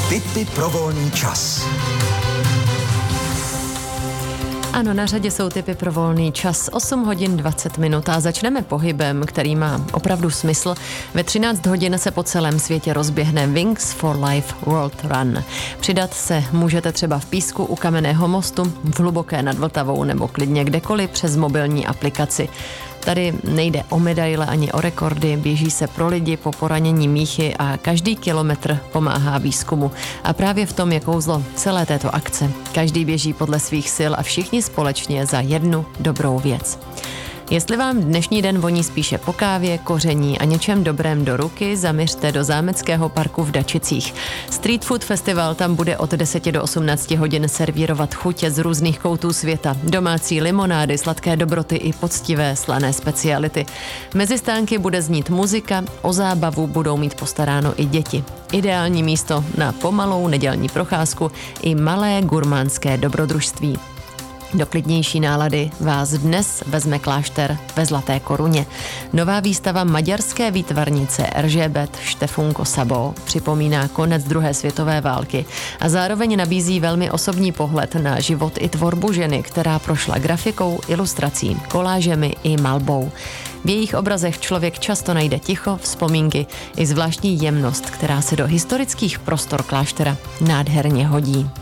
Tipy pro volný čas. Ano, na řadě jsou tipy pro volný čas. 8 hodin 20 minut a začneme pohybem, který má opravdu smysl. Ve 13 hodin se po celém světě rozběhne Wings for Life World Run. Přidat se můžete třeba v Písku u Kamenného mostu, v Hluboké nad Vltavou nebo klidně kdekoliv přes mobilní aplikaci. Tady nejde o medaile ani o rekordy, běží se pro lidi po poranění míchy a každý kilometr pomáhá výzkumu. A právě v tom je kouzlo celé této akce. Každý běží podle svých sil a všichni společně za jednu dobrou věc. Jestli vám dnešní den voní spíše po kávě, koření a něčem dobrém do ruky, zaměřte do Zámeckého parku v Dačicích. Street Food Festival tam bude od 10 do 18 hodin servírovat chutě z různých koutů světa. Domácí limonády, sladké dobroty i poctivé slané speciality. Mezi stánky bude znít muzika, o zábavu budou mít postaráno i děti. Ideální místo na pomalou nedělní procházku i malé gurmánské dobrodružství. Do klidnější nálady vás dnes vezme klášter ve Zlaté Koruně. Nová výstava maďarské výtvarnice Erzsébet Stefunko Szabó připomíná konec druhé světové války a zároveň nabízí velmi osobní pohled na život i tvorbu ženy, která prošla grafikou, ilustrací, kolážemi i malbou. V jejich obrazech člověk často najde ticho, vzpomínky i zvláštní jemnost, která se do historických prostor kláštera nádherně hodí.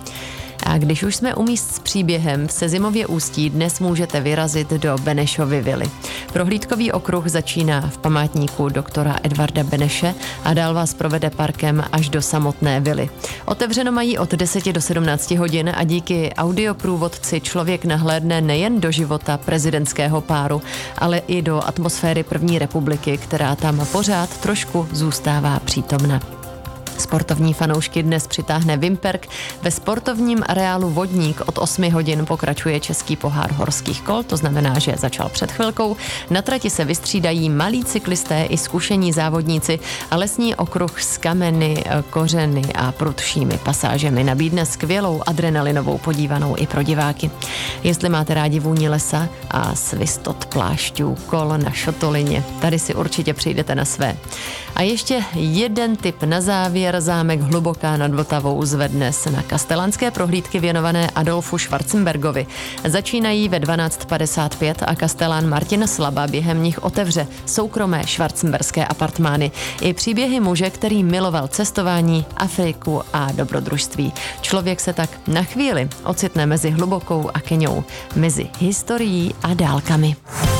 A když už jsme u míst s příběhem, v Sezimově Ústí dnes můžete vyrazit do Benešovy vily. Prohlídkový okruh začíná v památníku doktora Edvarda Beneše a dál vás provede parkem až do samotné vily. Otevřeno mají od 10 do 17 hodin a díky audioprůvodci člověk nahlédne nejen do života prezidentského páru, ale i do atmosféry první republiky, která tam pořád trošku zůstává přítomna. Sportovní fanoušky dnes přitáhne Vimperk. Ve sportovním areálu Vodník od 8 hodin pokračuje český pohár horských kol, to znamená, že začal před chvilkou. Na trati se vystřídají malí cyklisté i zkušení závodníci a lesní okruh s kameny, kořeny a prudšími pasážemi nabídne skvělou adrenalinovou podívanou i pro diváky. Jestli máte rádi vůni lesa a svist od plášťů, kol na šotolině, tady si určitě přijdete na své. A ještě jeden tip na závěr. Zámek Hluboká nad Vltavou zvedne se na kastelánské prohlídky věnované Adolfu Schwarzenbergovi. Začínají ve 12:55 a kastelán Martin Slaba během nich otevře soukromé schwarzenberské apartmány i příběhy muže, který miloval cestování, Afriku a dobrodružství. Člověk se tak na chvíli ocitne mezi Hlubokou a Keňou, mezi historií a dálkami.